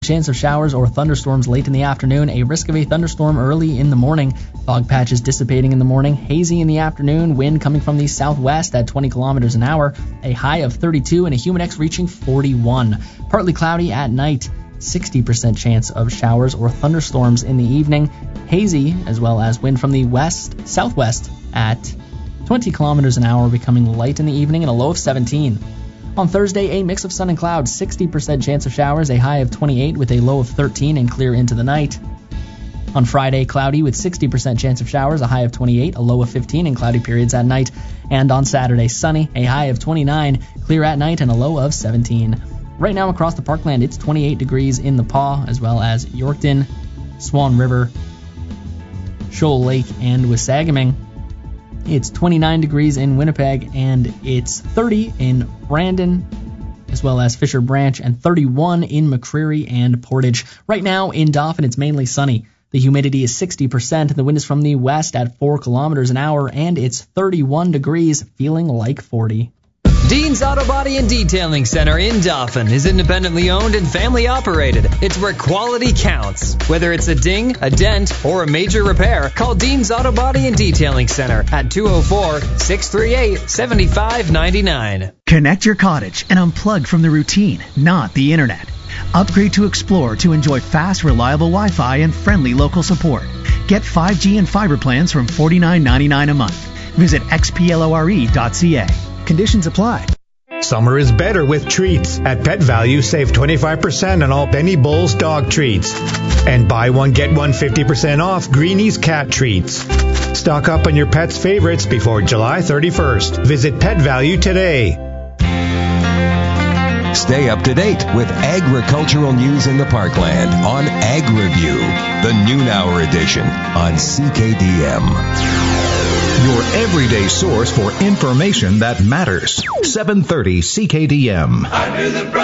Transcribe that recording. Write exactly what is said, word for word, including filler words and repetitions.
Chance of showers or thunderstorms late in the afternoon. A risk of a thunderstorm early in the morning. Fog patches dissipating in the morning. Hazy in the afternoon. Wind coming from the southwest at twenty kilometers an hour. A high of thirty-two and a humidex reaching forty-one. Partly cloudy at night. sixty percent chance of showers or thunderstorms in the evening. Hazy, as well as wind from the west, southwest at twenty kilometers an hour, becoming light in the evening and a low of seventeen. On Thursday, a mix of sun and clouds, sixty percent chance of showers, a high of twenty-eight with a low of thirteen and clear into the night. On Friday, cloudy with sixty percent chance of showers, a high of twenty-eight, a low of fifteen and cloudy periods at night. And on Saturday, sunny, a high of twenty-nine, clear at night and a low of seventeen. Right now across the parkland, it's twenty-eight degrees in the Paw, as well as Yorkton, Swan River, Shoal Lake, and Wasagaming. It's twenty-nine degrees in Winnipeg, and it's thirty in Brandon, as well as Fisher Branch, and thirty-one in McCreary and Portage. Right now in Dauphin, it's mainly sunny. The humidity is sixty percent, and the wind is from the west at four kilometers an hour, and it's thirty-one degrees, feeling like forty. Dean's Auto Body and Detailing Center in Dauphin is independently owned and family operated. It's where quality counts. Whether it's a ding, a dent, or a major repair, call Dean's Auto Body and Detailing Center at two oh four, six three eight, seven five nine nine. Connect your cottage and unplug from the routine, not the internet. Upgrade to Explore to enjoy fast, reliable Wi-Fi and friendly local support. Get five G and fiber plans from forty-nine ninety-nine a month. Visit x p lore dot c a. Conditions apply. Summer is better with treats. At Pet Value, save twenty-five percent on all Benny Bowles dog treats. And buy one, get one fifty percent off Greenies cat treats. Stock up on your pet's favorites before July thirty-first. Visit Pet Value today. Stay up to date with agricultural news in the Parkland on Ag Review, the noon hour edition on C K D M. Your everyday source for information that matters. seven thirty C K D M. Under the